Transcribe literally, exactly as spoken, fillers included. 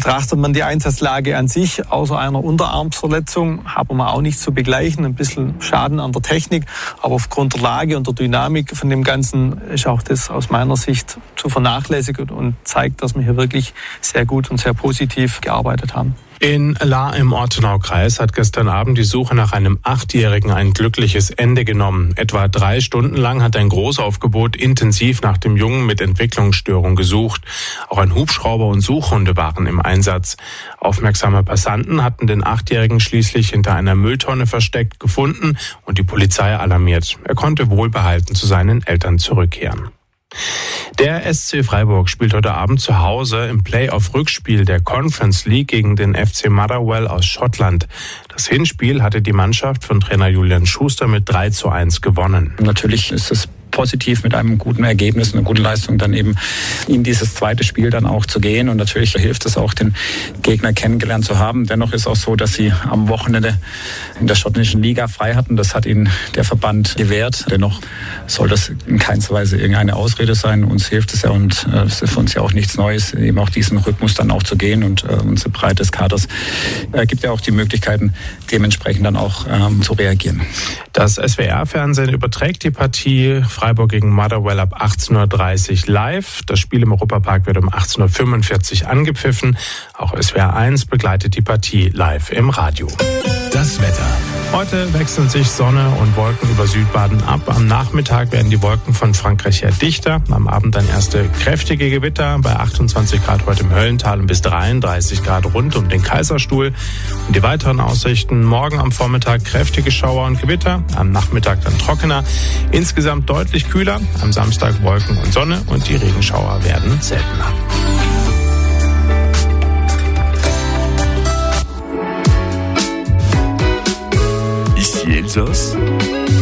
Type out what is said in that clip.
Betrachtet man die Einsatzlage an sich, außer einer Unterarmsverletzung, haben wir auch nichts zu begleichen. Ein bisschen Schaden an der Technik, aber aufgrund der Lage und der Dynamik von dem Ganzen ist auch das aus meiner Sicht zu vernachlässigen und zeigt, dass wir hier wirklich sehr gut und sehr positiv gearbeitet haben. In Lahr im Ortenaukreis hat gestern Abend die Suche nach einem Achtjährigen ein glückliches Ende genommen. Etwa drei Stunden lang hat ein Großaufgebot intensiv nach dem Jungen mit Entwicklungsstörung gesucht. Auch ein Hubschrauber und Suchhunde waren im Einsatz. Aufmerksame Passanten hatten den Achtjährigen schließlich hinter einer Mülltonne versteckt gefunden und die Polizei alarmiert. Er konnte wohlbehalten zu seinen Eltern zurückkehren. Der S C Freiburg spielt heute Abend zu Hause im Play-off-Rückspiel der Conference League gegen den F C Motherwell aus Schottland. Das Hinspiel hatte die Mannschaft von Trainer Julian Schuster mit drei zu eins gewonnen. Natürlich ist es positiv mit einem guten Ergebnis, einer guten Leistung dann eben in dieses zweite Spiel dann auch zu gehen. Und natürlich hilft es auch, den Gegner kennengelernt zu haben. Dennoch ist auch so, dass sie am Wochenende in der schottischen Liga frei hatten. Das hat ihnen der Verband gewährt. Dennoch soll das in keinster Weise irgendeine Ausrede sein. Uns hilft es ja und äh, es ist für uns ja auch nichts Neues, eben auch diesen Rhythmus dann auch zu gehen. Und äh, unsere Breite des Kaders äh, gibt ja auch die Möglichkeiten, dementsprechend dann auch ähm, zu reagieren. Das S W R-Fernsehen überträgt die Partie Freiburg gegen Motherwell ab achtzehn Uhr dreißig live. Das Spiel im Europapark wird um achtzehn Uhr fünfundvierzig angepfiffen. Auch S W R eins begleitet die Partie live im Radio. Das Wetter. Heute wechseln sich Sonne und Wolken über Südbaden ab. Am Nachmittag werden die Wolken von Frankreich her dichter. Am Abend dann erste kräftige Gewitter bei achtundzwanzig Grad heute im Höllental und bis dreiunddreißig Grad rund um den Kaiserstuhl. Und die weiteren Aussichten: morgen am Vormittag kräftige Schauer und Gewitter, am Nachmittag dann trockener. Insgesamt deutlich kühler. Am Samstag Wolken und Sonne und die Regenschauer werden seltener. Ici Elsace.